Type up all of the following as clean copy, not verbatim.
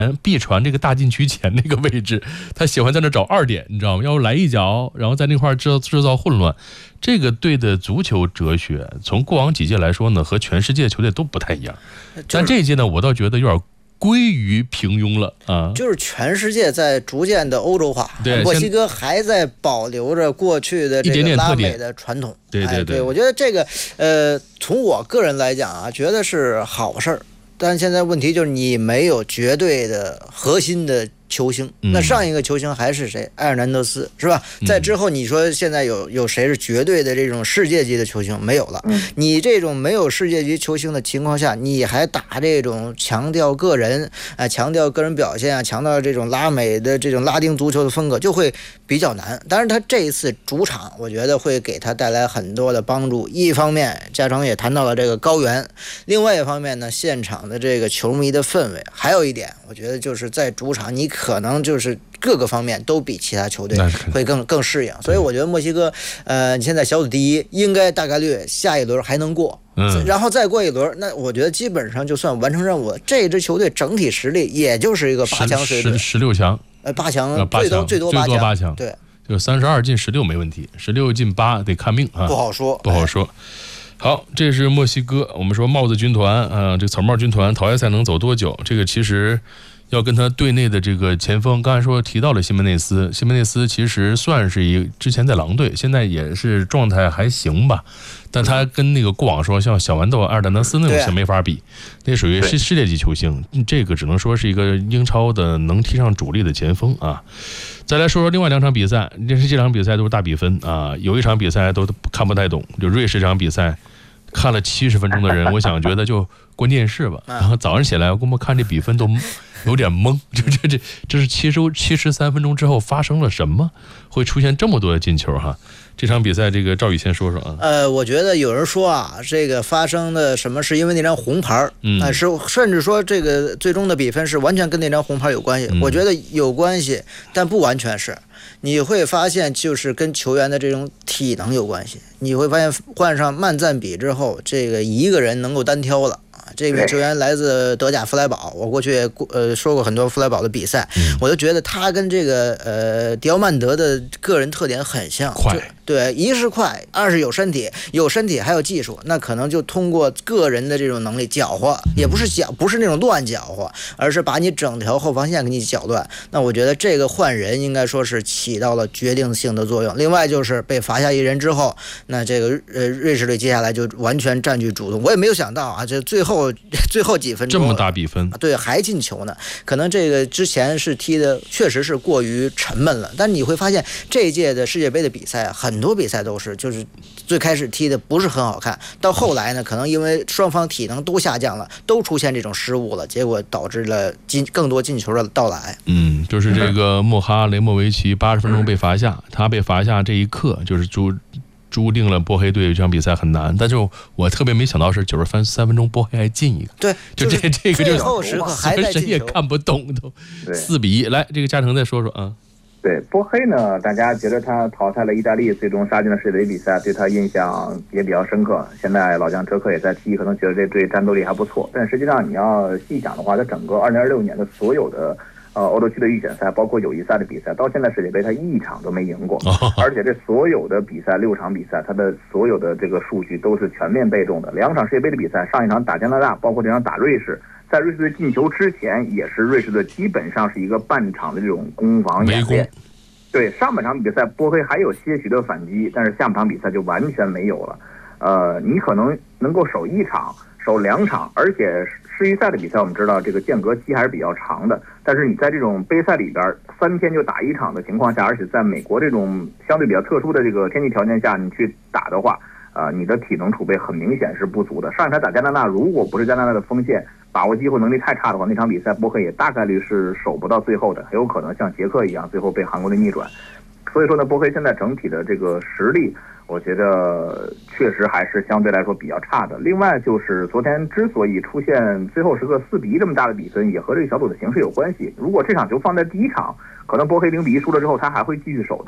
碧传这个大禁区前那个位置，他喜欢在那找2点，你知道吗？要来一脚，然后在那块制造混乱。这个队的足球哲学，从过往几届来说呢，和全世界球队都不太一样。但这一届呢，我倒觉得有点归于平庸了啊！ 就是全世界在逐渐的欧洲化，墨西哥还在保留着过去的这个拉美的传统。对，我觉得这个从我个人来讲啊，觉得是好事儿。但现在问题就是你没有绝对的核心的球星，那上一个球星还是谁？埃尔南德斯是吧？在之后你说现在有谁是绝对的这种世界级的球星？没有了。你这种没有世界级球星的情况下，你还打这种强调个人强调个人表现啊，强调这种拉美的这种拉丁足球的风格，就会比较难。当然他这一次主场，我觉得会给他带来很多的帮助。一方面，家长也谈到了这个高原；另外一方面呢，现场的这个球迷的氛围。还有一点，我觉得就是在主场，你可能就是各个方面都比其他球队会更适应。所以我觉得墨西哥，现在小组第一，应该大概率下一轮还能过。然后再过一轮，那我觉得基本上就算完成任务了。这支球队整体实力也就是一个8强水准 ，16强 ，8强最多 8强， 对， 就32进16没问题，16进8得看命啊， 不好说。 好，这是墨西哥。我们说帽子军团啊，这草帽军团淘汰赛能走多久？这个其实要跟他队内的这个前锋，刚才提到了西门内斯其实算是之前在狼队，现在也是状态还行吧，但他跟那个过往说像小豌豆阿尔丹德斯那种是没法比，那属于世界级球星，这个只能说是一个英超的能踢上主力的前锋啊。再来说另外2场比赛，这2场比赛都是大比分啊，有一场比赛都看不太懂，就瑞士这场比赛。看了70分钟的人，我想觉得就关电视吧。然后早上起来，我看这比分都有点懵，这是73分钟之后发生了什么，会出现这么多的进球哈？这场比赛，这个赵宇先说说啊。 我觉得有人说啊，这个发生的什么是因为那张红牌，甚至说这个最终的比分是完全跟那张红牌有关系。我觉得有关系，但不完全是。你会发现就是跟球员的这种体能有关系。你会发现换上曼赞比之后，这个一个人能够单挑了。这名球员来自德甲弗莱堡，我过去说过很多弗莱堡的比赛，我就觉得他跟这个迪奥曼德的个人特点很像， 快， 对，一是快，二是有身体还有技术，那可能就通过个人的这种能力搅和，也不是那种乱搅和，而是把你整条后防线给你搅乱。那我觉得这个换人应该说是起到了决定性的作用。另外就是被罚下一人之后，那这个瑞士队接下来就完全占据主动。我也没有想到啊，这最后几分钟这么大比分， 对，还进球呢。可能这个之前是踢的确实是过于沉闷了，但你会发现这一届的世界杯的比赛，很多比赛都是就是最开始踢的不是很好看，到后来呢，可能因为双方体能都下降了，都出现这种失误了，结果导致了更多进球的到来。 就是这个莫哈雷莫维奇80分钟被罚下，他被罚下这一刻就是注定了波黑队这场比赛很难，但是我特别没想到是93分钟波黑还进一个， 对， 就这个最后时刻还在进球， 谁也看不懂都4-1。来，这个嘉诚再说说啊。 对，波黑呢，大家觉得他淘汰了意大利，最终杀进了世界杯比赛，对他印象也比较深刻。现在老将哲科也在踢，可能觉得这队战斗力还不错，但实际上你要细想的话，他整个2026年的所有的欧洲区的预选赛，包括友谊赛的比赛，到现在世界杯他一场都没赢过，而且这所有的比赛6场比赛，他的所有的这个数据都是全面被中的。2场世界杯的比赛，上一场打加拿大，包括这场打瑞士，在瑞士队进球之前，也是瑞士队基本上是一个半场的这种攻防演练。对，上半场比赛波黑还有些许的反击，但是下半场比赛就完全没有了。你可能能够守1场，守2场，而且世预赛的比赛我们知道这个间隔期还是比较长的，但是你在这种杯赛里边3天就打1场的情况下，而且在美国这种相对比较特殊的这个天气条件下，你去打的话，你的体能储备很明显是不足的。上一场打加拿大，如果不是加拿大的锋线把握机会能力太差的话，那场比赛波黑也大概率是守不到最后的，很有可能像捷克一样最后被韩国队逆转。所以说呢，波黑现在整体的这个实力，我觉得确实还是相对来说比较差的。另外就是昨天之所以出现最后时刻4-1这么大的比分，也和这个小组的形势有关系。如果这场球放在第一场，可能波黑0-1输了之后，他还会继续守的。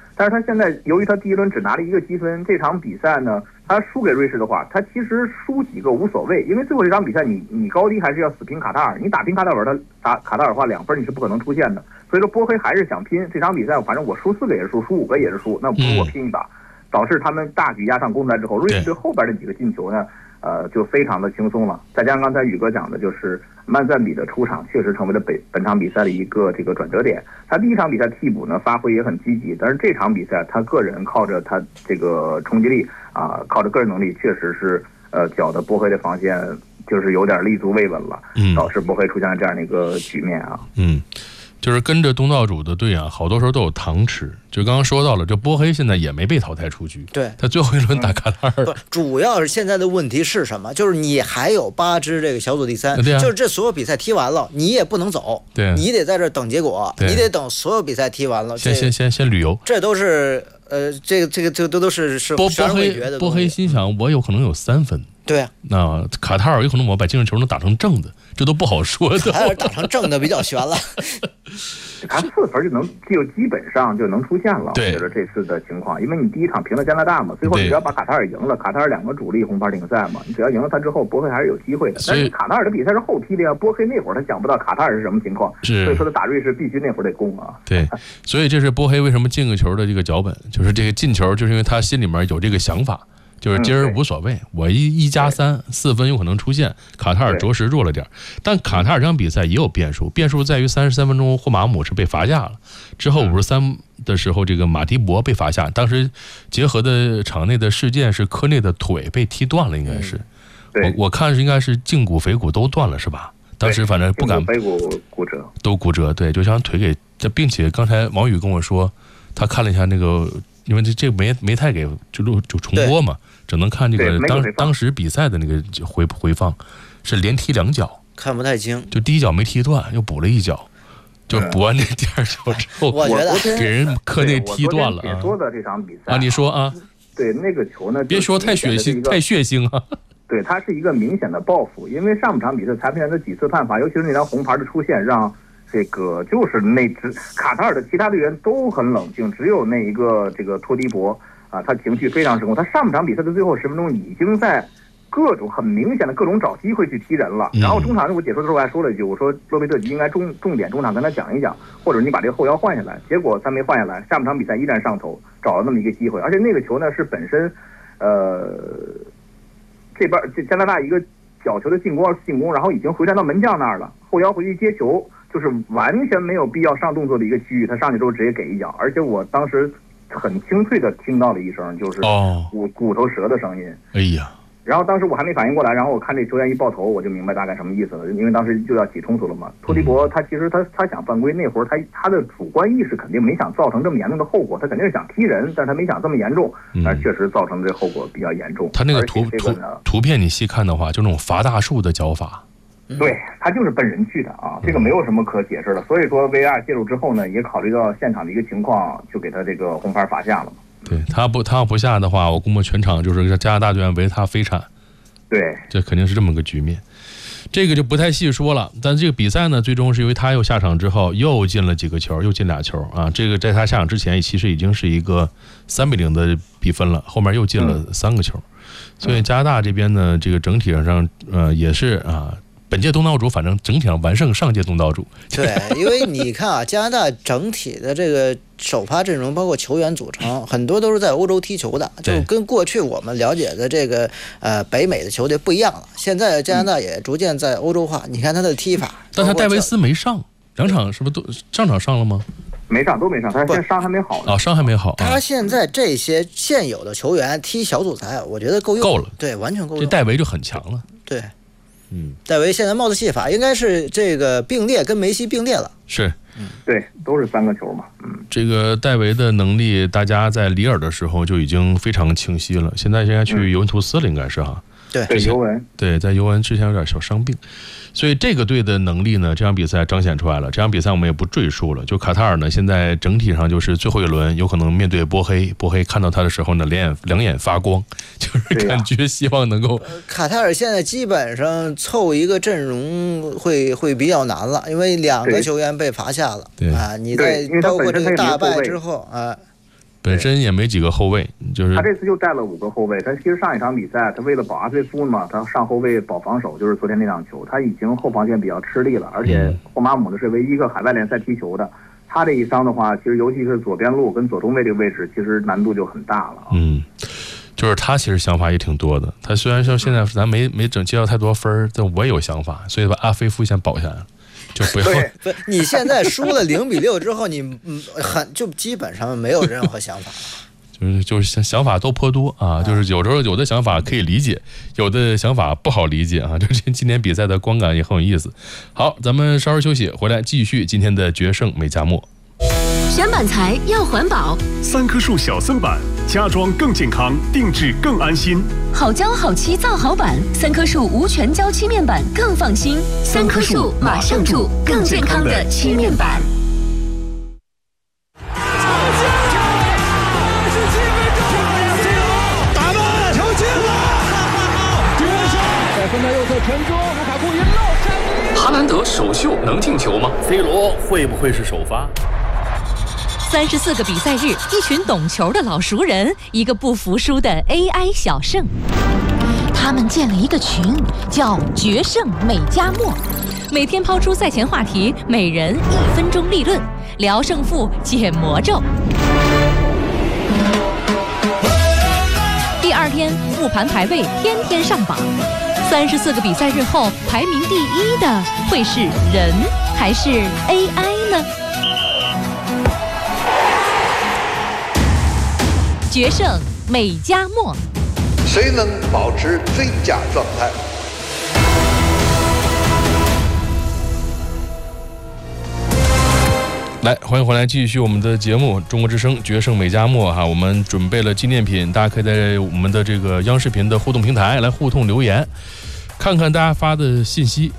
但是他现在由于他第一轮只拿了1个积分，这场比赛呢，他输给瑞士的话，他其实输几个无所谓，因为最后这场比赛你高低还是要死拼卡塔尔，你打拼卡塔尔，他打卡塔尔的话2分你是不可能出现的，所以说波黑还是想拼这场比赛，反正我输4个也是输，输5个也是输，那不如我拼一把，导致他们大举压上攻出来之后，瑞士后边的几个进球呢，就非常的轻松了。再加上刚才宇哥讲的，就是曼赞比的出场确实成为了本场比赛的一个这个转折点。他第一场比赛替补呢发挥也很积极，但是这场比赛他个人靠着他这个冲击力靠着个人能力，确实是搅得波黑的防线就是有点立足未稳了，导致波黑出现了这样的一个局面啊。 就是跟着东道主的队啊，好多时候都有糖吃。就刚刚说到了，这波黑现在也没被淘汰出局。 对， 他最后一轮打卡塔尔。 主要是现在的问题是什么？就是你还有8支这个小组第3，就是这所有比赛踢完了，你也不能走，你得在这等结果，你得等所有比赛踢完了。 先旅游。这都是这都是波黑心想，我有可能有3分。 对啊， 那卡塔尔有可能我把净胜球能打成正的，这都不好说的。 卡塔尔打成正的比较悬了。 他4分就基本上就能出现了。我觉得这次的情况，因为你第一场平了加拿大嘛，最后你只要把卡塔尔赢了，卡塔尔2个主力红牌顶赛嘛，你只要赢了他之后，波黑还是有机会的。但是卡塔尔的比赛是后踢的呀，波黑那会儿他想不到卡塔尔是什么情况，所以说他打瑞士必须那会儿得攻啊。 对，所以这是波黑为什么进个球的这个脚本，就是这个进球，就是因为他心里面有这个想法。就是今儿无所谓，我1加3 4分有可能出现。卡塔尔着实弱了点，但卡塔尔这场比赛也有变数，变数在于33分钟霍马姆是被罚下了，之后53的时候这个马蒂博被罚下，当时结合的场内的事件是科内的腿被踢断了，应该是，我看是应该是胫骨腓骨都断了是吧？当时反正不敢， 腓骨骨折都骨折，对，就像腿给这，并且刚才王宇跟我说，他看了一下那个。因为这没太给就重播嘛，只能看这个当时比赛的那个回放，是连踢2脚， 看不太清。 就第1脚没踢断，又补了1脚，就补完这第2脚之后， 我觉得给人课内踢断了啊。说的这场比赛你说啊？ 对，那个球呢， 别说太血腥啊。 对，它是一个明显的报复，因为上半场比赛裁判员的几次判罚，尤其是那张红牌的出现，让。这个就是那支卡塔尔的其他队员都很冷静，只有那一个这个托迪博他情绪非常失控。他上半场比赛的最后10分钟已经在各种很明显的各种找机会去踢人了。然后中场我解说的时候还说了一句，我说洛贝特吉应该重点中场跟他讲一讲，或者你把这个后腰换下来。结果他没换下来，下半场比赛依然上头，找了那么一个机会。而且那个球呢是本身这边加拿大一个角球的进攻，然后已经回传到门将那儿了，后腰回去接球。就是完全没有必要上动作的一个区域，他上去之后直接给1脚，而且我当时很清脆的听到了一声，就是骨头折的声音。 哎呀！ 然后当时我还没反应过来，然后我看这球员一抱头，我就明白大概什么意思了，因为当时就要起冲突了嘛。托迪博他其实他想犯规，那会儿他的主观意识肯定没想造成这么严重的后果，他肯定是想踢人，但是他没想这么严重，但是确实造成这后果比较严重。 他那个图片你细看的话，就那种伐大树的脚法。 对，他就是奔人去的啊，这个没有什么可解释的。所以说 VAR 介入之后呢，也考虑到现场的一个情况，就给他这个红牌罚下了嘛。 对，他要不下的话，我估摸全场就是加拿大队员围他飞铲。 对， 这肯定是这么个局面。这个就不太细说了。但这个比赛呢，最终是因为他又下场之后又进了几个球，又进2球啊。这个在他下场之前其实已经是一个3-0的比分了，后面又进了3个球。所以加拿大这边呢，这个整体上也是本届东道主反正整体上完胜上届东道主。 对，因为你看加拿大整体的这个首发阵容包括球员组成很多都是在欧洲踢球的，就跟过去我们了解的这个北美的球队不一样了。现在加拿大也逐渐在欧洲化，你看他的踢法。 但他戴维斯没上，2场是不是都上场上了吗？ 都没上，他现在伤还没好呢。 伤还没好。 他现在这些现有的球员踢小组赛，我觉得够了。 对，完全够用。 这戴维就很强了。 对。戴维现在帽子戏法应该是这个并列，跟梅西并列了。 是， 对，都是3个球嘛。 这个戴维的能力，大家在里尔的时候就已经非常清晰了。现在去尤文图斯了，应该是哈。 对， 尤文。 对，在尤文之前有点小伤病，所以这个队的能力呢，这场比赛彰显出来了。这场比赛我们也不赘述了。就卡塔尔呢，现在整体上就是最后一轮有可能面对波黑，波黑看到他的时候呢，两眼发光，就是感觉希望能够。 卡塔尔现在基本上凑一个阵容会比较难了，因为2个球员被罚下了。 对你在包括这个大败之后本身也没几个后卫，就是他这次就带了5个后卫。他其实上一场比赛，他为了保阿斯夫嘛，他上后卫保防守，就是昨天那场球，他已经后防线比较吃力了，而且霍马姆呢是唯一一个海外联赛踢球的。他这一伤的话，其实尤其是左边路跟左中卫这个位置，其实难度就很大了。 就是他其实想法也挺多的。他虽然说现在咱没接到太多分，但我也有想法，所以把阿菲夫先保下来了。就不要不，你现在输了0-6之后，你就基本上没有任何想法了。 就是想法都颇多啊，就是有时候有的想法可以理解，有的想法不好理解啊。就是今天比赛的观感也很有意思。好，咱们稍事休息，回来继续今天的决胜美加墨。 选板材要环保 ，3棵树小森板，家装更健康，定制更安心。 好胶好漆造好板，3棵树无全胶漆面板更放心。3棵树马上住更健康的漆面板。 打门，球进了！绝杀！在分到右侧传中，卢卡库一漏哈兰德首秀能进球吗 ？C 罗会不会是首发 ？34个比赛日，一群懂球的老熟人，一个不服输的 AI 小胜。他们建了一个群，叫“决胜美加墨”，每天抛出赛前话题，每人1分钟立论，聊胜负，解魔咒。第2天复盘排位，天天上榜。34个比赛日后，排名第1的会是人还是 AI 呢？决胜美加墨， 谁能保持最佳状态？ 来，欢迎回来，继续我们的节目《中国之声决胜美加墨》哈，我们准备了纪念品，大家可以在我们的这个央视频的互动平台来互动留言，看看大家发的信息。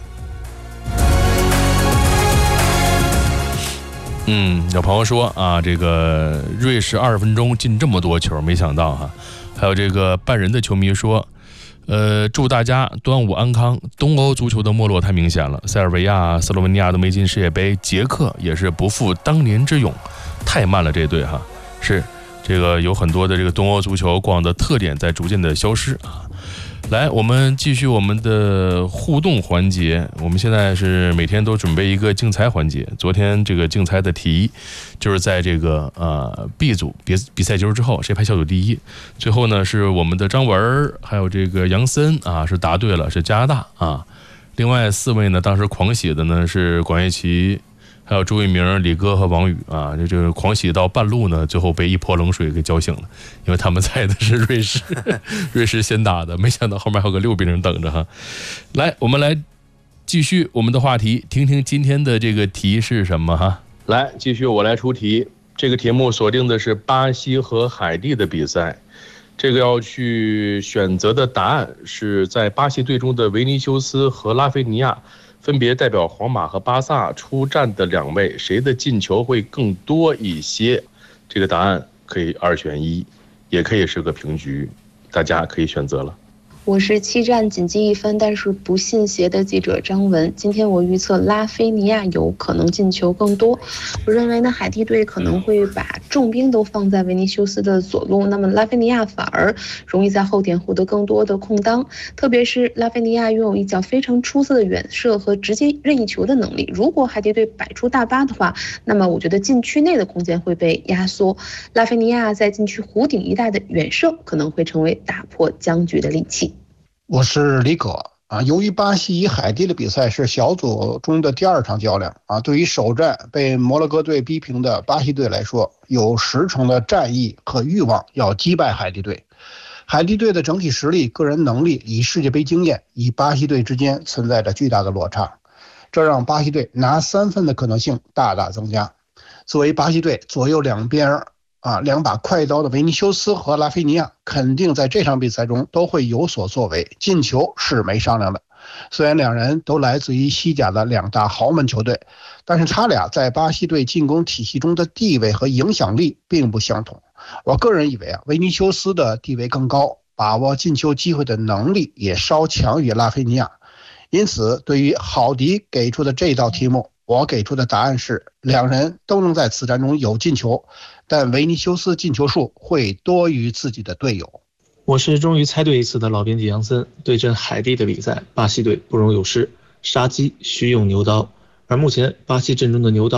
有朋友说啊，这个瑞士20分钟进这么多球，没想到哈。还有这个半人的球迷说，祝大家端午安康。东欧足球的没落太明显了，塞尔维亚、斯洛文尼亚都没进世界杯，捷克也是不复当年之勇，太慢了这队哈。是这个有很多的这个东欧足球过往的特点在逐渐的消失啊。来，我们继续我们的互动环节。我们现在是每天都准备一个竞猜环节。昨天这个竞猜的题就是在这个B 组比赛结束之后，谁排小组第一。最后呢是我们的张文还有这个杨森啊是答对了，是加拿大啊。另外4位呢当时狂喜的呢是管乐琪，还有朱一鸣、李哥和王宇啊，这个狂喜到半路呢，最后被一泼冷水给浇醒了，因为他们猜的是瑞士，瑞士先打的，没想到后面还有个6-0等着哈。来，我们来继续我们的话题，听听今天的这个题是什么哈。来，继续我来出题，这个题目锁定的是巴西和海地的比赛，这个要去选择的答案是在巴西队中的维尼修斯和拉菲尼亚。分别代表皇马和巴萨出战的2位，谁的进球会更多一些？这个答案可以2选1，也可以是个平局，大家可以选择了。 我是7战仅计1分，但是不信邪的记者张文。今天我预测拉菲尼亚有可能进球更多。我认为呢，海地队可能会把重兵都放在维尼修斯的左路，那么拉菲尼亚反而容易在后点获得更多的空当。特别是拉菲尼亚拥有一脚非常出色的远射和直接任意球的能力。如果海地队摆出大巴的话，那么我觉得禁区内的空间会被压缩。拉菲尼亚在禁区弧顶一带的远射可能会成为打破僵局的利器。 我是李可啊。由于巴西与海地的比赛是小组中的第2场较量啊，对于首战被摩洛哥队逼平的巴西队来说，有10成的战意和欲望要击败海地队。海地队的整体实力、个人能力与世界杯经验与巴西队之间存在着巨大的落差，这让巴西队拿3分的可能性大大增加。作为巴西队左右两边2把快刀的维尼修斯和拉菲尼亚肯定在这场比赛中都会有所作为，进球是没商量的。虽然2人都来自于西甲的2大豪门球队，但是他俩在巴西队进攻体系中的地位和影响力并不相同。我个人以为维尼修斯的地位更高，把握进球机会的能力也稍强于拉菲尼亚。因此对于郝迪给出的这道题目， 我给出的答案是，两人都能在此战中有进球，但维尼修斯进球数会多于自己的队友。 我是终于猜对一次的老编辑杨森。对阵海地的比赛，巴西队不容有失，杀鸡须用牛刀，而目前巴西阵中的牛刀